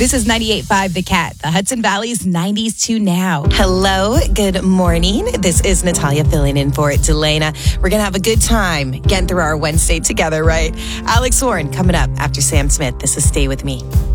This is 98.5 The Cat, the Hudson Valley's 90s to now. Hello, good morning. This is Natalia filling in for Delana. We're going to have a good time getting through our Wednesday together, right? Alex Warren coming up after Sam Smith. This is Stay With Me.